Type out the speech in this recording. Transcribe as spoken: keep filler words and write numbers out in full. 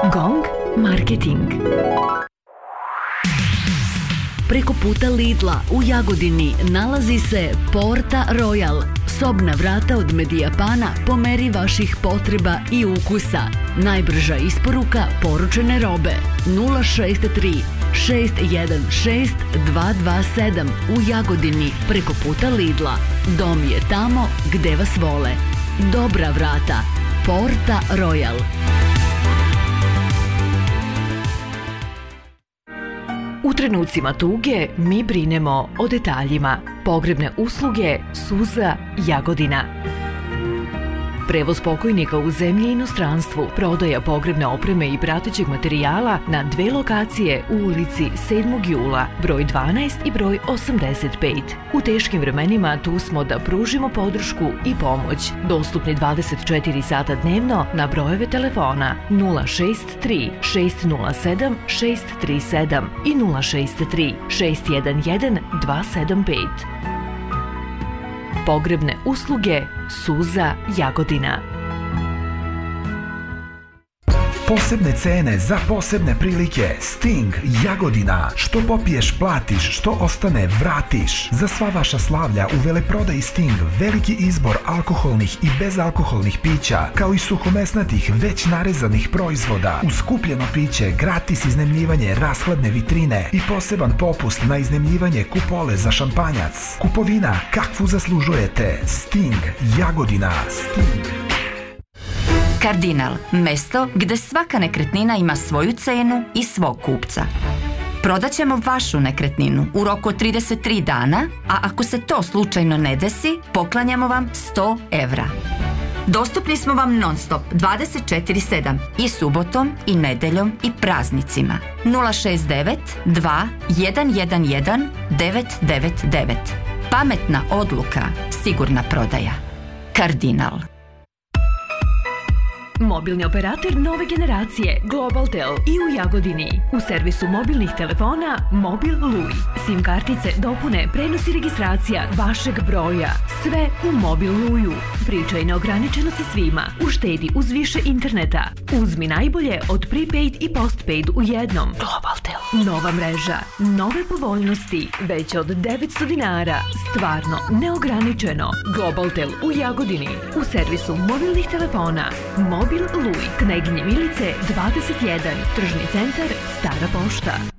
Gong Marketing. Preko puta Lidla u Jagodini nalazi se Porta Royal, sobna vrata od Medijapana po meri vaših potreba i ukusa. Najbrža isporuka poručene robe nula šest tri šest jedan šest dva dva sedam u Jagodini preko puta Lidla. Dom je tamo gde vas vole. Dobra vrata. Porta Royal. U trenucima tuge mi brinemo o detaljima. Pogrebne usluge Suza Jagodina. Prevoz pokojnika u zemlji i inostranstvu, prodaja pogrebne opreme i pratećeg materijala na dve lokacije u ulici sedmog jula, broj dvanaest i broj osamdeset pet. U teškim vremenima tu smo da pružimo podršku i pomoć. Dostupni dvadeset četiri sata dnevno na brojeve telefona nula šest tri šest nula sedam šest tri sedam i nula šest tri šest jedan jedan dva sedam pet. Pogrebne usluge Suza Jagodina. Posebne cene za posebne prilike. Sting Jagodina. Što popiješ platiš, što ostane vratiš. Za sva vaša slavlja u veleprodaji Sting veliki izbor alkoholnih i bezalkoholnih pića, kao i suhomesnatih već narezanih proizvoda. Uz kupljeno piće, gratis iznajmljivanje rashladne vitrine i poseban popust na iznajmljivanje kupole za šampanjac. Kupovina kakvu zaslužujete. Sting Jagodina. Sting. Kardinal, mesto gde svaka nekretnina ima svoju cenu i svog kupca. Prodaćemo vašu nekretninu u roku od trideset tri dana, a ako se to slučajno ne desi, poklanjamo vam sto evra. Dostupni smo vam non stop dvadeset četiri sedam i subotom i nedeljom i praznicima. nula šest devet dva jedan jedan jedan devet devet devet. Pametna odluka, sigurna prodaja. Kardinal. Mobilni operator nove generacije Globaltel i u Jagodini. U servisu mobilnih telefona Mobil Lui. SIM kartice, dopune, prenos i registracija vašeg broja. Sve u Mobil Luju. Pričaj neograničeno sa svima. Uštedi uz više interneta. Uzmi najbolje od prepaid i postpaid u jednom. Globaltel. Nova mreža. Nove povoljnosti. Već od devetsto dinara. Stvarno neograničeno. Globaltel u Jagodini. U servisu mobilnih telefona Mobil Lui, Kneginje Milice dvadeset jedan, Tržni centar, Stara pošta.